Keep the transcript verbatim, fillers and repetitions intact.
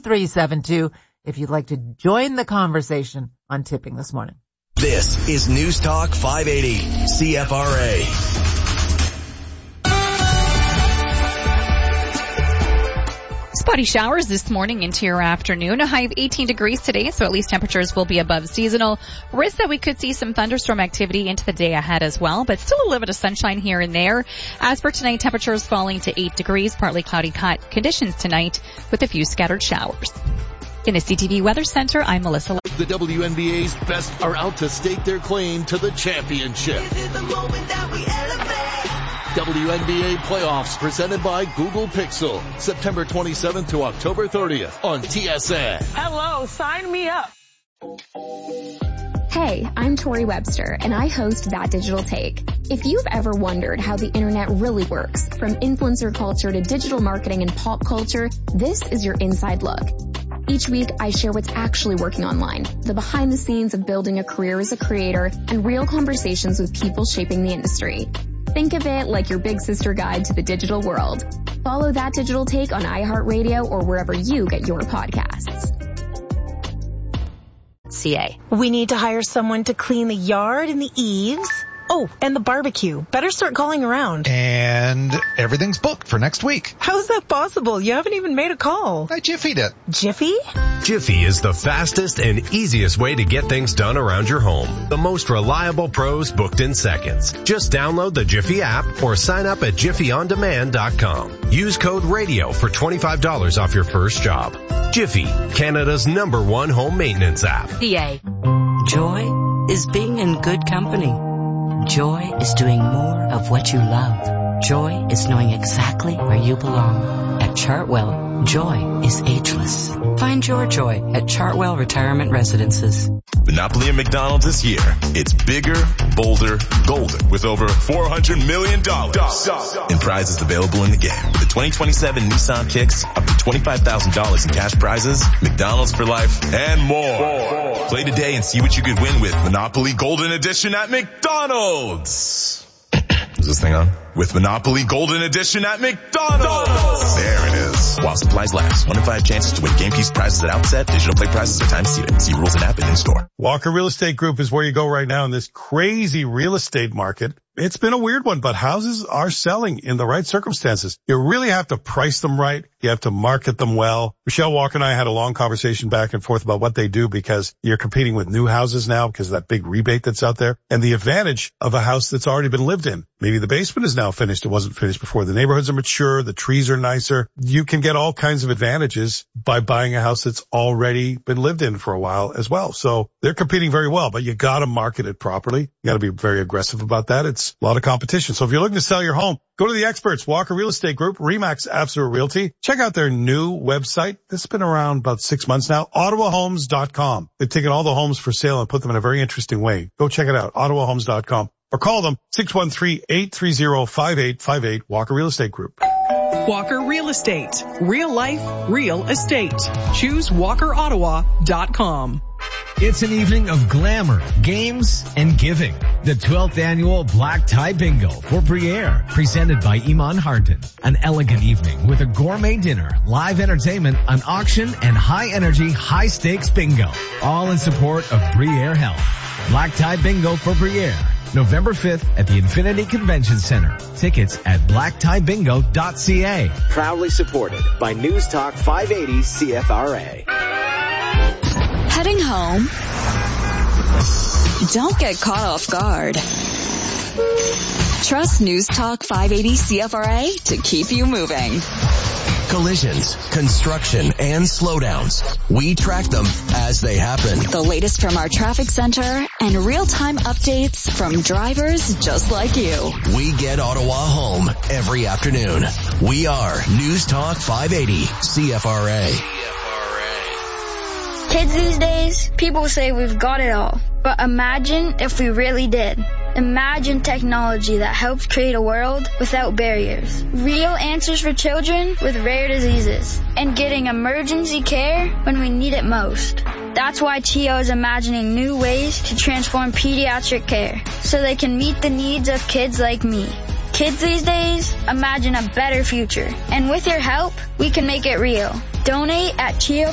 three seven two if you'd like to join the conversation on tipping this morning. This is News Talk five eighty C F R A. Spotty showers this morning into your afternoon. A high of eighteen degrees today, so at least temperatures will be above seasonal. Risk that we could see some thunderstorm activity into the day ahead as well, but still a little bit of sunshine here and there. As for tonight, temperatures falling to eight degrees, partly cloudy conditions tonight with a few scattered showers. In the C T V Weather Center, I'm Melissa. The W N B A's best are out to stake their claim to the championship. This is the moment that we elevate. W N B A playoffs presented by Google Pixel, September twenty-seventh to October thirtieth on T S N. Hello, sign me up. Hey, I'm Tori Webster, and I host That Digital Take. If you've ever wondered how the internet really works, from influencer culture to digital marketing and pop culture, this is your inside look. Each week, I share what's actually working online, the behind the scenes of building a career as a creator, and real conversations with people shaping the industry. Think of it like your big sister guide to the digital world. Follow That Digital Take on iHeartRadio or wherever you get your podcasts. C A. We need to hire someone to clean the yard and the eaves. Oh, and the barbecue. Better start calling around. And everything's booked for next week. How's that possible? You haven't even made a call. I Jiffy'd it. Jiffy? Jiffy is the fastest and easiest way to get things done around your home. The most reliable pros booked in seconds. Just download the Jiffy app or sign up at jiffy on demand dot com. Use code RADIO for twenty-five dollars off your first job. Jiffy, Canada's number one home maintenance app. C A. Joy is being in good company. Joy is doing more of what you love. Joy is knowing exactly where you belong. At Chartwell, joy is ageless. Find your joy at Chartwell Retirement Residences. Monopoly at McDonald's this year. It's bigger, bolder, golden with over four hundred million dollars in prizes available in the game. The twenty twenty-seven Nissan Kicks, up to twenty-five thousand dollars in cash prizes, McDonald's for life, and more. Play today and see what you could win with Monopoly Golden Edition at McDonald's. Is this thing on? With Monopoly Golden Edition at McDonald's. There it is. While supplies last. One in five chances to win game piece prizes at outset. Digital play prizes are time seated. See rules and app and in store. Walker Real Estate Group is where you go right now in this crazy real estate market. It's been a weird one, but houses are selling in the right circumstances. You really have to price them right. You have to market them well. Michelle Walker and I had a long conversation back and forth about what they do because you're competing with new houses now because of that big rebate that's out there and the advantage of a house that's already been lived in. Maybe the basement is now finished. It wasn't finished before. The neighborhoods are mature. The trees are nicer. You can get all kinds of advantages by buying a house that's already been lived in for a while as well. So they're competing very well, but you got to market it properly. You got to be very aggressive about that. It's a lot of competition. So if you're looking to sell your home, go to the experts, Walker Real Estate Group, Remax Absolute Realty. Check out their new website. This has been around about six months now, ottawa homes dot com. They've taken all the homes for sale and put them in a very interesting way. Go check it out, ottawa homes dot com. Or call them, six one three, eight three zero, five eight five eight, Walker Real Estate Group. Walker Real Estate. Real life, real estate. Choose walker ottawa dot com. It's an evening of glamour, games, and giving. The twelfth annual Black Tie Bingo for Briere, presented by Iman Harden. An elegant evening with a gourmet dinner, live entertainment, an auction, and high-energy, high-stakes bingo. All in support of Briere Health. Black Tie Bingo for Briere, November fifth at the Infinity Convention Center. Tickets at black tie bingo dot c a. Proudly supported by News Talk five eighty C F R A. Heading home? Don't get caught off guard. Trust News Talk five eighty C F R A to keep you moving. Collisions, construction, and slowdowns. We track them as they happen. The latest from our traffic center and real-time updates from drivers just like you. We get Ottawa home every afternoon. We are News Talk five eighty C F R A. Kids these days, people say we've got it all. But imagine if we really did. Imagine technology that helps create a world without barriers. Real answers for children with rare diseases. And getting emergency care when we need it most. That's why C H I O is imagining new ways to transform pediatric care so they can meet the needs of kids like me. Kids these days, imagine a better future. And with your help, we can make it real. Donate at C H I O